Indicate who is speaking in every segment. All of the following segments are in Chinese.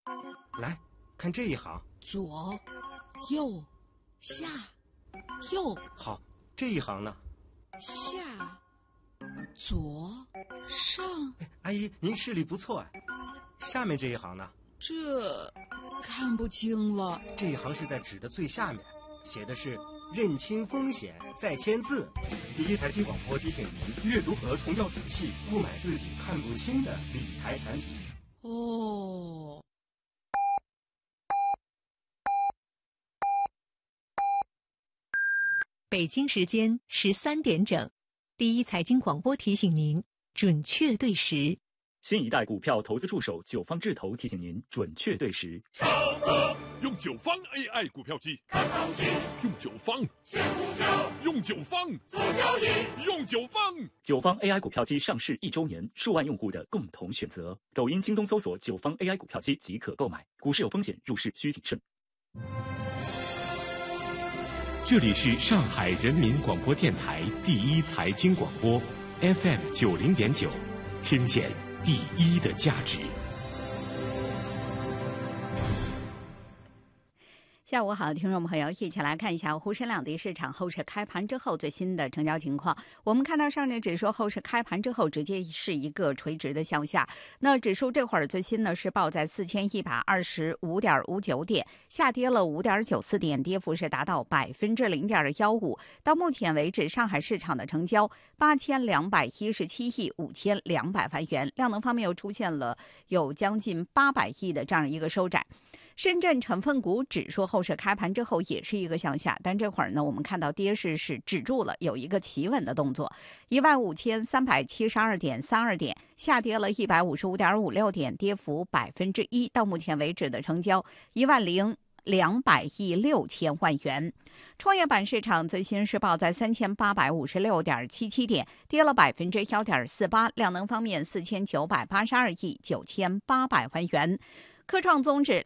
Speaker 1: 来看这一行，
Speaker 2: 左、右、下、右。
Speaker 1: 好，这一行呢？
Speaker 2: 下、左、上。
Speaker 1: 阿姨，您视力不错哎。下面这一行呢？
Speaker 2: 这看不清了。
Speaker 1: 这一行是在纸的最下面，写的是认清风险再签字。第一财经广播提醒您，阅读合同要仔细，不买自己看不清的理财产品。
Speaker 2: 哦。
Speaker 3: 北京时间13点整，第一财经广播提醒您准确对时。
Speaker 4: 新一代股票投资助手九方智投提醒您准确对时。
Speaker 5: 上课用九方 AI 股票机看行情，用九方选股票，用九方做交易，用九方。
Speaker 4: 九方 AI 股票机上市1周年，数万用户的共同选择。抖音、京东搜索九方 AI 股票机即可购买。股市有风险，入市需谨慎。
Speaker 6: 这里是上海人民广播电台第一财经广播 FM 90.9，听见第一的价值。
Speaker 7: 下午好，听众朋友，一起来看一下沪深两地市场后市开盘之后最新的成交情况。我们看到上证指数后市开盘之后直接是一个垂直的向下，那指数这会儿最新呢是报在4125.59点，下跌了5.94点，跌幅是达到0.15%。到目前为止，上海市场的成交8217亿5200万元，量能方面又出现了有将近800亿的这样一个收窄。深圳成分股指数后市开盘之后也是一个向下，但这会儿呢，我们看到跌势是止住了，有一个企稳的动作，15372.32点，下跌了155.56点，跌幅1%。到目前为止的成交10200亿6千万元。创业板市场最新是报在3856.77点，跌了1.48%，量能方面4982亿9800万元。科创综指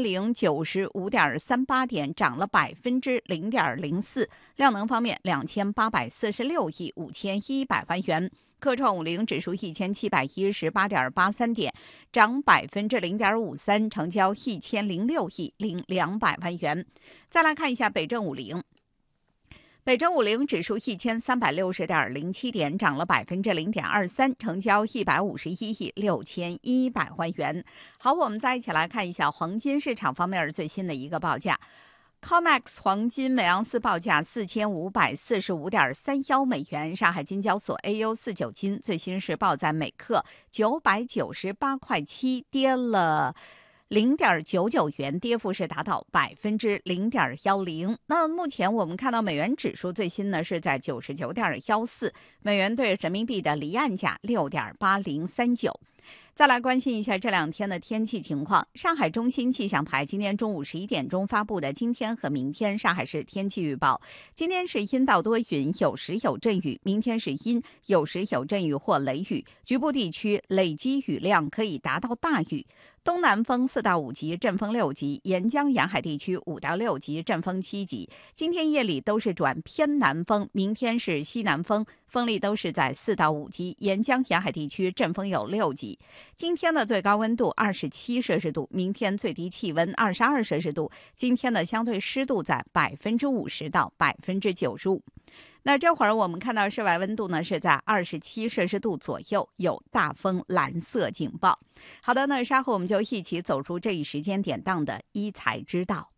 Speaker 7: 2095.38点，涨了0.04%，量能方面2846亿5100万元。科创50指数1718.83点，涨0.53%，成交1006亿0200万元。再来看一下北证50。北证50指数1360.07点，涨了0.23%，成交151亿6100万元。好，我们再一起来看一下黄金市场方面最新的一个报价。COMEX 黄金每盎司报价4545.31美元，上海金交所 AU49金最新是报在每克998.7块，跌了0.99元，跌幅是达到0.10%。那目前我们看到美元指数最新呢是在99.14，美元对人民币的离岸价6.8039。再来关心一下这两天的天气情况。上海中心气象台今天中午11点钟发布的今天和明天上海市天气预报：今天是阴到多云，有时有阵雨；明天是阴，有时有阵雨或雷雨，局部地区累积雨量可以达到大雨。东南风4到5级，阵风6级；沿江沿海地区5到6级，阵风7级。今天夜里都是转偏南风，明天是西南风，风力都是在4到5级，沿江沿海地区阵风有6级。今天的最高温度27摄氏度，明天最低气温22摄氏度。今天的相对湿度在50%到95%。那这会儿我们看到室外温度呢是在27摄氏度左右，有大风蓝色警报。好的，那稍后我们就一起走出这一时间点档的一财之道。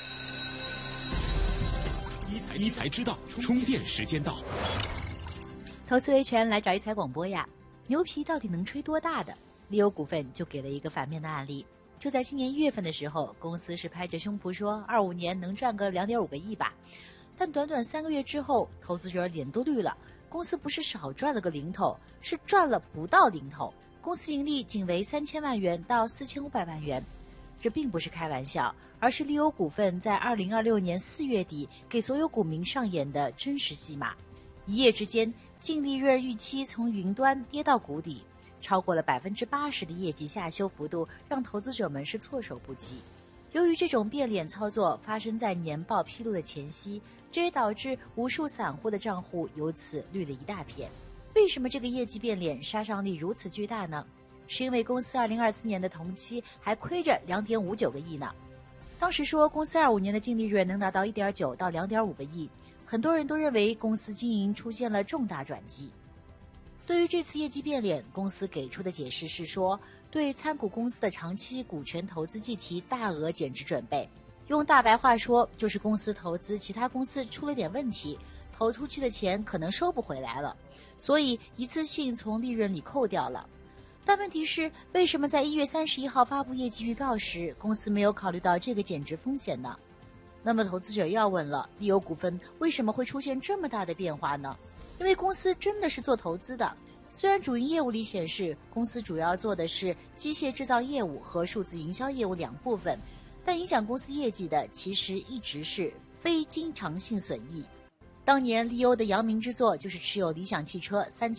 Speaker 6: 一财之道，充电时间到。
Speaker 8: 投资维权来找一财广播呀，牛皮到底能吹多大的？利欧股份就给了一个反面的案例。就在今年1月份的时候，公司是拍着胸脯说25年能赚个2.5个亿吧。但短短3个月之后，投资者脸都绿了。公司不是少赚了个零头，是赚了不到零头。公司盈利仅为3000万元到4500万元，这并不是开玩笑，而是利欧股份在2026年4月底给所有股民上演的真实戏码。一夜之间，净利润预期从云端跌到谷底，超过了80%的业绩下修幅度，让投资者们是措手不及。由于这种变脸操作发生在年报披露的前夕，这也导致无数散户的账户由此绿了一大片。为什么这个业绩变脸杀伤力如此巨大呢？ 是因为公司2024年的同期还亏着2.59个亿呢。当时说公司25年的净利润能达到1.9到2.5个亿，很多人都认为公司经营出现了重大转机。对于这次业绩变脸，公司给出的解释是说，对参股公司的长期股权投资计提大额减值准备。用大白话说，就是公司投资其他公司出了点问题，投出去的钱可能收不回来了，所以一次性从利润里扣掉了。但问题是，为什么在1月31号发布业绩预告时，公司没有考虑到这个减值风险呢？那么投资者要问了，利欧股份为什么会出现这么大的变化呢？因为公司真的是做投资的，虽然主营业务里显示公司主要做的是机械制造业务和数字营销业务2部分，但影响公司业绩的其实一直是非经常性损益。当年利欧的扬名之作就是持有理想汽车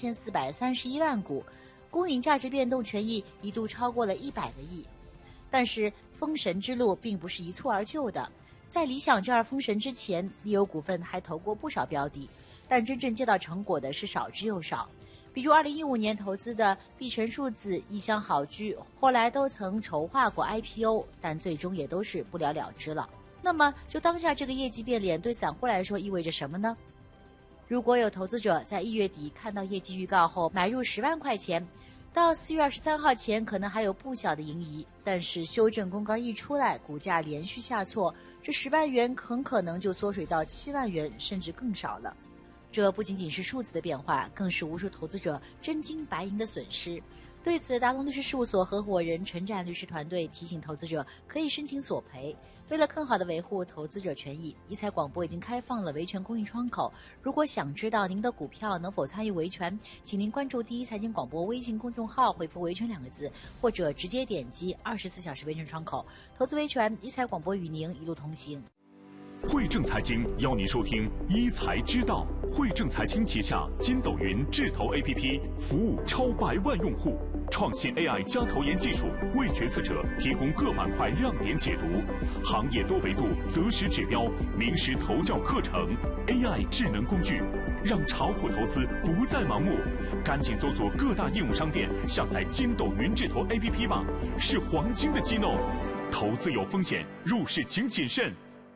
Speaker 8: 3431万股，公允价值变动权益一度超过了100个亿。但是封神之路并不是一蹴而就的，在理想这儿封神之前，利欧股份还投过不少标的，但真正接到成果的是少之又少。比如2015年投资的碧城数字、一箱好居，后来都曾筹划过 IPO， 但最终也都是不了了之了。那么就当下这个业绩变脸对散户来说意味着什么呢？如果有投资者在1月底看到业绩预告后买入10万块钱，到4月23号前可能还有不小的盈余，但是修正公告一出来，股价连续下挫，这10万元很可能就缩水到7万元甚至更少了。这不仅仅是数字的变化，更是无数投资者真金白银的损失。对此，达龙律师事务所合伙人陈展律师团队提醒投资者可以申请索赔。为了更好地维护投资者权益，一财广播已经开放了维权公益窗口。如果想知道您的股票能否参与维权，请您关注第一财经广播微信公众号，回复维权2个字，或者直接点击24小时维权窗口。投资维权，一财广播与您一路同行。
Speaker 5: 汇正财经邀您收听一财之道。汇正财经旗下筋斗云智投 APP 服务超100万用户，创新 AI 加投研技术，为决策者提供各板块亮点解读，行业多维度择时指标，名师投教课程 ，AI 智能工具，让炒股投资不再盲目。赶紧搜索各大应用商店，下载筋斗云智投 APP 吧，是黄金的机弄。投资有风险，入市请谨慎。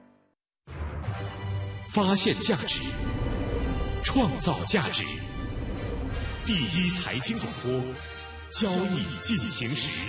Speaker 6: 发现价值，创造价值。第一财经广播，交易进行时。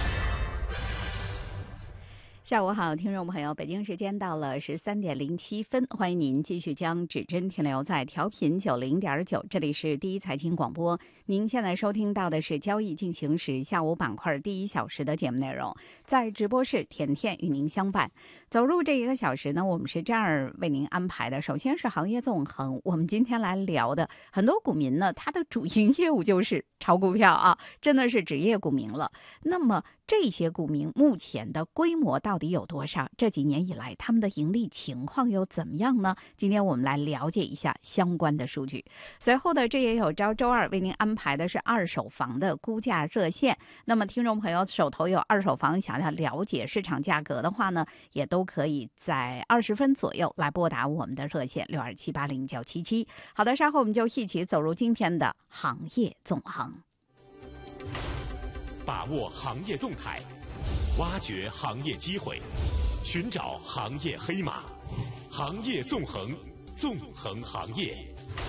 Speaker 7: 下午好，听众朋友，北京时间到了13点07分，欢迎您继续将指针停留在调频90.9，这里是第一财经广播。您现在收听到的是交易进行时下午板块第1小时的节目内容，在直播室甜甜与您相伴。走入这1个小时呢，我们是这样为您安排的。首先是行业纵横，我们今天来聊的很多股民呢，他的主营业务就是炒股票啊，真的是职业股民了。那么这些股民目前的规模到底有多少？这几年以来他们的盈利情况又怎么样呢？今天我们来了解一下相关的数据。随后的这也有周2为您安排的是二手房的估价热线。那么听众朋友手头有二手房，想要了解市场价格的话呢，也都可以在20分左右来拨打我们的热线62780977。好的，稍后我们就一起走入今天的行业纵横。
Speaker 6: 把握行业动态，挖掘行业机会，寻找行业黑马，行业纵横，纵横行业。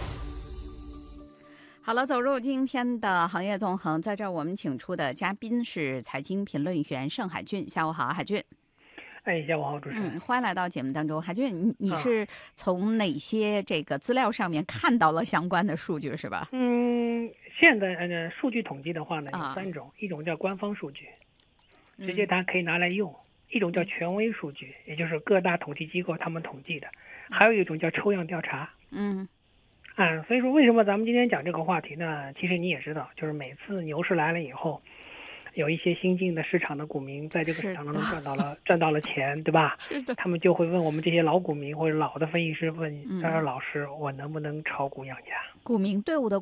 Speaker 7: 好了，走入今天的行业纵横，在这儿我们请出的嘉宾是财经评论员盛海俊。下午好，海俊。
Speaker 9: 下午好，主持人。
Speaker 7: 欢迎来到节目当中。海俊，你是从哪些这个资料上面看到了相关的数据是吧？
Speaker 9: 现在数据统计的话呢，有3种，一种叫官方数据，直接它可以拿来用；一种叫权威数据，也就是各大统计机构他们统计的；还有一种叫抽样调查。所以说为什么咱们今天讲这个话题呢？其实你也知道，就是每次牛市来了以后，有一些新进的市场的股民在这个市场当中赚到了钱，对吧？他们就会问我们这些老股民或者老的分析师问，他说老师，我能不能炒股养家？
Speaker 7: 股民队伍的